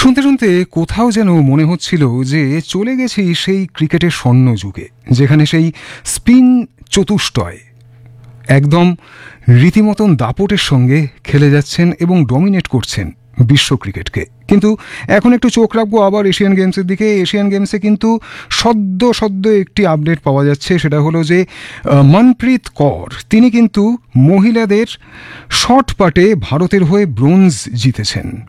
শুনতে শুনতে কোথাও যেন মনে হচ্ছিল যে চলে গেছি সেই ক্রিকেটের স্বর্ণ যুগে, যেখানে সেই স্পিন চতুষ্টয় একদম রীতিমতন দাপটের সঙ্গে খেলে যাচ্ছেন এবং ডমিনেট করছেন বিশ্ব ক্রিকেটকে। কিন্তু এখন একটু চোখ রাখবো আবার এশিয়ান গেমসের দিকে। এশিয়ান গেমসে কিন্তু সদ্য একটি আপডেট পাওয়া যাচ্ছে, সেটা হলো যে মনপ্রীত কৌর তিনি কিন্তু মহিলাদের শর্ট পাটে ভারতের হয়ে ব্রোঞ্জ জিতেছেন।